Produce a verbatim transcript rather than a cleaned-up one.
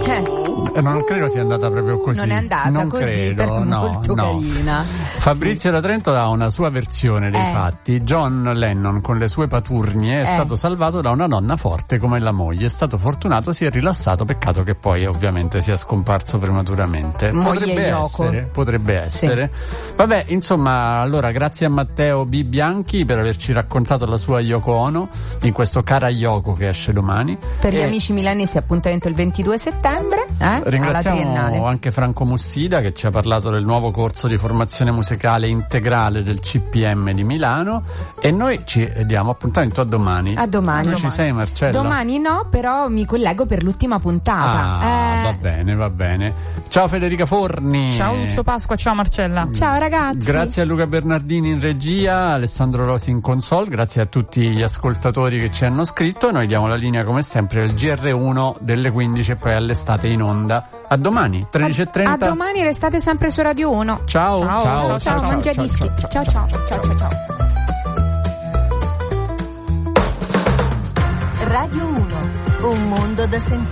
Eh, non credo sia andata proprio così. Non è andata non così, credo, però no, molto no. carina. Fabrizio sì. da Trento dà una sua versione dei eh. fatti. John Lennon con le sue paturnie è eh. stato salvato da una donna forte come la moglie. È stato fortunato, si è rilassato, peccato che poi ovviamente sia scomparso prematuramente. Moglie potrebbe Yoko. essere, potrebbe essere. Sì. Vabbè, insomma, allora grazie a Matteo B. Bianchi per averci raccontato la sua Yoko Ono in questo Cara Yoko che esce domani. Per e... gli amici milanesi appuntamento il ventidue settembre, eh? Ringraziamo anche Franco Mussida che ci ha parlato del nuovo corso di formazione musicale integrale del C P M di Milano, e noi ci diamo appuntamento a domani. A domani. Non ci sei, Marcella? Domani no, però mi collego per l'ultima puntata. Ah, eh... va bene, va bene. Ciao Federica Forni. Ciao Lucio Pasqua, ciao Marcella. Ciao ragazzi. Grazie a Luca Bernardini in regia, Alessandro Rosi in console, grazie a tutti gli ascoltatori che ci hanno scritto. Noi diamo la linea come sempre al G R uno delle quindici e poi all'estate in onda. A domani, tredici e trenta. A domani, restate sempre su Radio uno. Ciao, ciao, ciao, ciao, ciao, ciao, ciao, mangia ciao, dischi. ciao, Ciao, ciao, ciao, ciao, ciao. Radio uno, un mondo da sentire.